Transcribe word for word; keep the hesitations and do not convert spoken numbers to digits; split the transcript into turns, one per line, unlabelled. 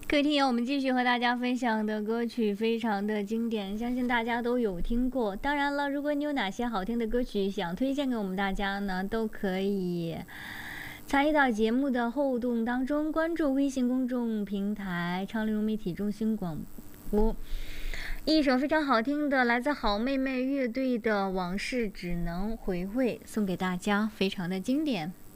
各位听友，我们继续和大家分享的歌曲非常的经典，相信大家都有听过。当然了，如果你有哪些好听的歌曲想推荐给我们大家呢，都可以参与到节目的互动当中，关注微信公众平台超丽融媒体中心广播。一首非常好听的来自好妹妹乐队的《往事只能回味》送给大家，非常的经典。